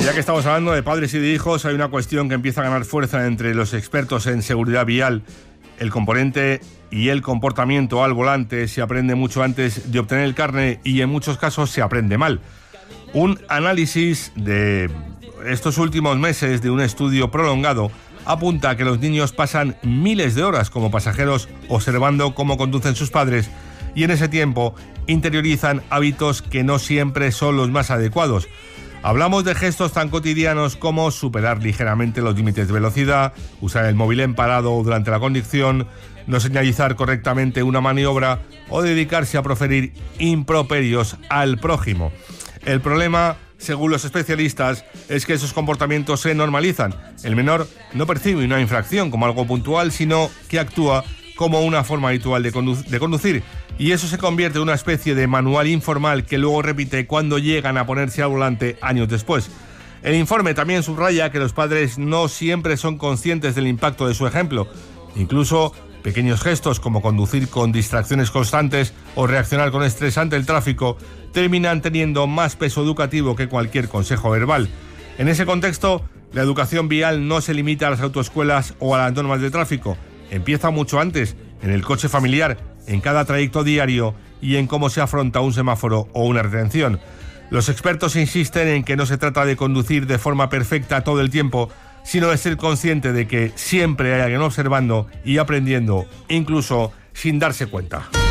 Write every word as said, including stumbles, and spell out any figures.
Y ya que estamos hablando de padres y de hijos, hay una cuestión que empieza a ganar fuerza entre los expertos en seguridad vial. El componente y el comportamiento al volante se aprende mucho antes de obtener el carné y en muchos casos se aprende mal. Un análisis de estos últimos meses de un estudio prolongado apunta a que los niños pasan miles de horas como pasajeros observando cómo conducen sus padres y en ese tiempo interiorizan hábitos que no siempre son los más adecuados. Hablamos de gestos tan cotidianos como superar ligeramente los límites de velocidad, usar el móvil en parado o durante la conducción, no señalizar correctamente una maniobra o dedicarse a proferir improperios al prójimo. El problema, según los especialistas, es que esos comportamientos se normalizan. El menor no percibe una infracción como algo puntual, sino que actúa como una forma habitual de, condu- de conducir. Y eso se convierte en una especie de manual informal que luego repite cuando llegan a ponerse al volante años después. El informe también subraya que los padres no siempre son conscientes del impacto de su ejemplo. Incluso pequeños gestos como conducir con distracciones constantes o reaccionar con estrés ante el tráfico terminan teniendo más peso educativo que cualquier consejo verbal. En ese contexto, la educación vial no se limita a las autoescuelas o a las normas de tráfico. Empieza mucho antes, en el coche familiar, en cada trayecto diario y en cómo se afronta un semáforo o una retención. Los expertos insisten en que no se trata de conducir de forma perfecta todo el tiempo, sino de ser consciente de que siempre hay alguien observando y aprendiendo, incluso sin darse cuenta.